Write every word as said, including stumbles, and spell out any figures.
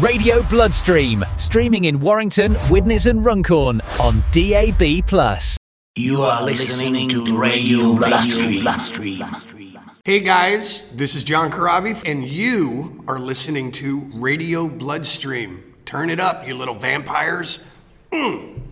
Radio Bloodstream, streaming in Warrington, Widnes and Runcorn on D A B plus. You are listening to Radio Bloodstream. Hey guys, this is John Karabi, and you are listening to Radio Bloodstream. Turn it up, you little vampires. Mm.